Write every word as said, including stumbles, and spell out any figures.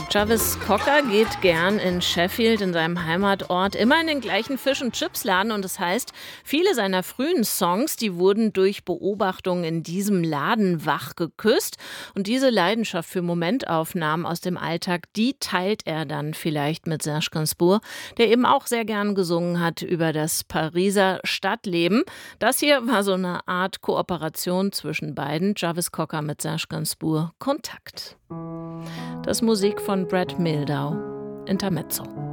Travis Cocker geht gern in Sheffield, in seinem Heimatort, immer in den gleichen Fish- und Chipsladen. Und das heißt, viele seiner frühen Songs, die wurden durch Beobachtungen in diesem Laden wach geküsst. Und diese Leidenschaft für Momentaufnahmen aus dem Alltag, die teilt er dann vielleicht mit Serge Gainsbourg, der eben auch sehr gern gesungen hat über das Pariser Stadtleben. Das hier war so eine Art Kooperation zwischen beiden, Travis Cocker mit Serge Gainsbourg, Kontakt. Das Musik von Brad Mehldau, Intermezzo.